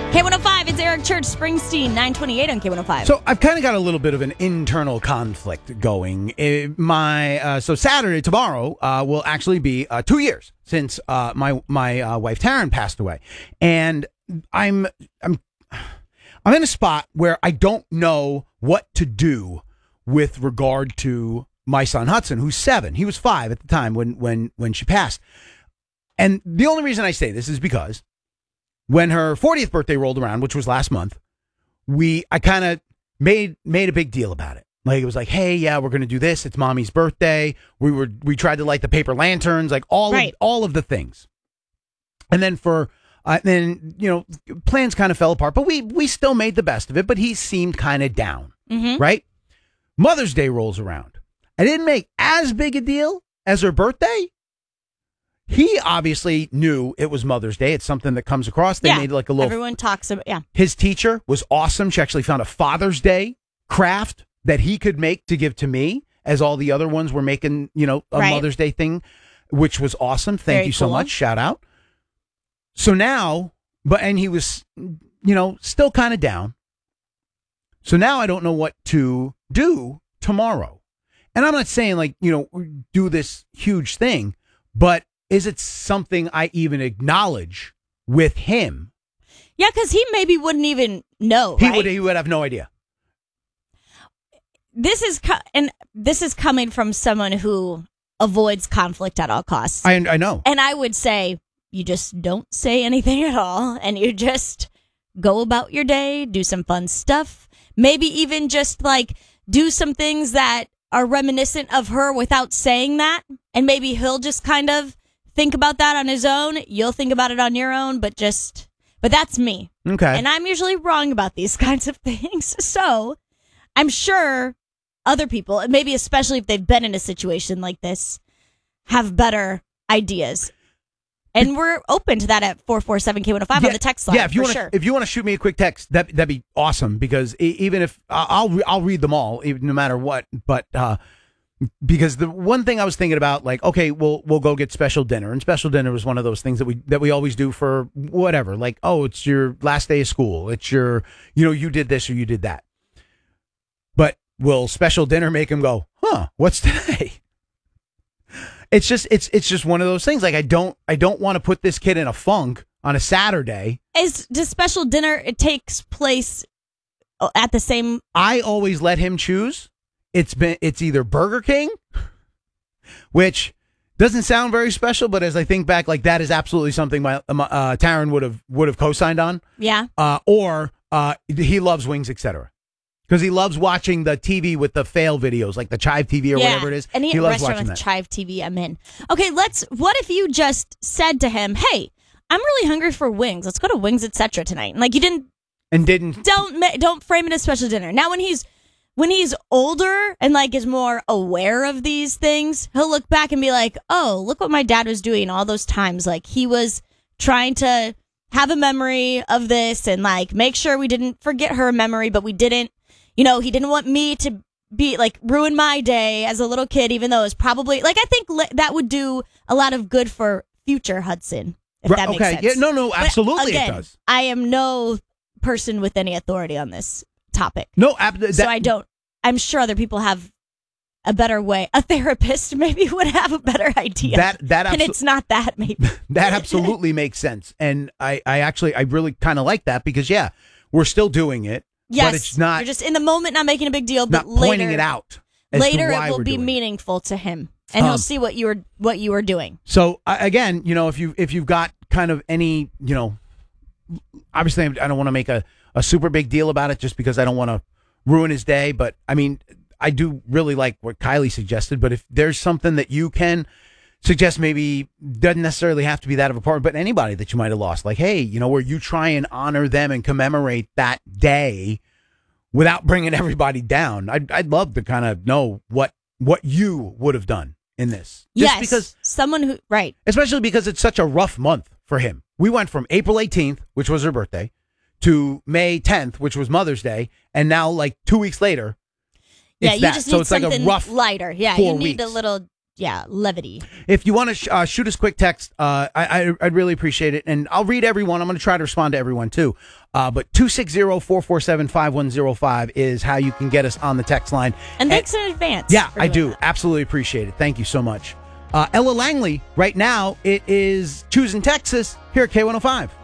K105, it's Eric Church, Springsteen, 928 on K105. So I've kind of got a little bit of an internal conflict going. So Saturday, tomorrow, will actually be 2 years since my wife Taryn passed away, and I'm in a spot where I don't know what to do with regard to my son Hudson, who's 7. He was 5 at the time when she passed, and the only reason I say this is because when her 40th birthday rolled around, which was last month, I kind of made a big deal about it. Like, it was like, hey, yeah, we're going to do this. It's mommy's birthday. We tried to light the paper lanterns, like all of the things. And then plans kind of fell apart, but we still made the best of it. But he seemed kind of down, right? Mother's Day rolls around. I didn't make as big a deal as her birthday. He obviously knew it was Mother's Day. It's something that comes across. They made like a little... Everyone talks about, His teacher was awesome. She actually found a Father's Day craft that he could make to give to me, as all the other ones were making, a Mother's Day thing, which was awesome. Thank you so much. Shout out. So now, and he was, still kind of down. So now I don't know what to do tomorrow. And I'm not saying do this huge thing, but is it something I even acknowledge with him? Yeah, because he maybe wouldn't even know. He would have no idea. This is coming from someone who avoids conflict at all costs. I know. And I would say you just don't say anything at all, and you just go about your day, do some fun stuff, maybe even just do some things that are reminiscent of her without saying that, and maybe he'll just kind of think about that on his own. You'll think about it on your own, but that's me. Okay. And I'm usually wrong about these kinds of things. So I'm sure other people, maybe especially if they've been in a situation like this, have better ideas. And we're open to that at 447-K105 on the text line. Yeah, if you want to shoot me a quick text, that'd be awesome, because even if I'll read them all, even no matter what. But because the one thing I was thinking about, okay, we'll go get special dinner, and special dinner was one of those things that we always do for whatever. Like, oh, it's your last day of school. It's your, you did this or you did that. But will special dinner make him go, what's today? It's just one of those things. Like, I don't want to put this kid in a funk on a Saturday. Does special dinner, it takes place at the same? I always let him choose. It's either Burger King, which doesn't sound very special, but as I think back, that is absolutely something my Taryn would have co-signed on. Yeah. Or he loves wings, etc. Because he loves watching the TV with the fail videos, like the Chive TV or whatever it is. And he loves watching that. Chive TV, I'm in. Okay, what if you just said to him, hey, I'm really hungry for wings. Let's go to Wings, etc. tonight. And you didn't. Don't frame it as special dinner. Now, when he's older and is more aware of these things, he'll look back and be like, oh, look what my dad was doing all those times. He was trying to have a memory of this and make sure we didn't forget her memory, but we didn't. He didn't want me to be ruin my day as a little kid, even though it was probably I think that would do a lot of good for future Hudson, if that makes sense. Yeah, no, absolutely. Again, it does. I am no person with any authority on this topic. No, so I don't. I'm sure other people have a better way. A therapist maybe would have a better idea. And it's not that, maybe. That absolutely makes sense. And I really kind of like that, because we're still doing it. Yes, but it's not. You're just in the moment, not making a big deal, but not pointing it out. Later, it will be meaningful to him, and he'll see what you are doing. So again, if you've got kind of any, obviously I don't want to make a super big deal about it, just because I don't want to ruin his day. But I mean, I do really like what Kylie suggested. But if there's something that you can suggest, maybe doesn't necessarily have to be that of a partner, but anybody that you might have lost, hey, where you try and honor them and commemorate that day without bringing everybody down. I'd love to kind of know what you would have done in this. Just because someone who, right. Especially because it's such a rough month for him. We went from April 18th, which was her birthday, to May 10th, which was Mother's Day. And now 2 weeks later, you just need so it's something a rough lighter. Yeah, 4 you need weeks. a little levity. If you want to shoot us quick text, I'd really appreciate it. And I'll read everyone. I'm going to try to respond to everyone, too. But 260-447-5105 is how you can get us on the text line. And thanks in advance. Yeah, I do. That. Absolutely appreciate it. Thank you so much. Ella Langley, right now, it is Choosing Texas here at K105.